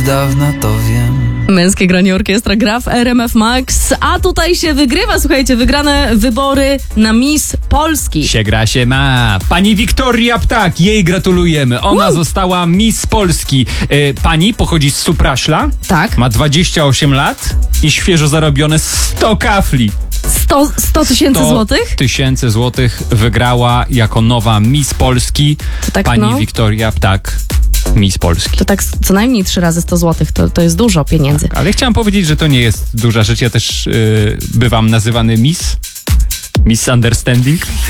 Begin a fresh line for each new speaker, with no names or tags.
od dawna to wiem.
Męskie granie orkiestra gra w RMF Max, a tutaj się wygrywa, słuchajcie, wygrane wybory na Miss Polski.
Się gra się ma. Pani Wiktoria Ptak, jej gratulujemy. Ona została Miss Polski. Pani pochodzi z Supraśla.
Tak.
Ma 28 lat i świeżo zarobione 100 kafli.
100 tysięcy złotych?
100 tysięcy złotych wygrała jako nowa Miss Polski
To tak,
pani
no.
Wiktoria Ptak, Miss Polski.
To tak co najmniej 3 razy 100 złotych, to jest dużo pieniędzy.
Ale chciałem powiedzieć, że to nie jest duża rzecz. Ja też bywam nazywany Miss Understanding.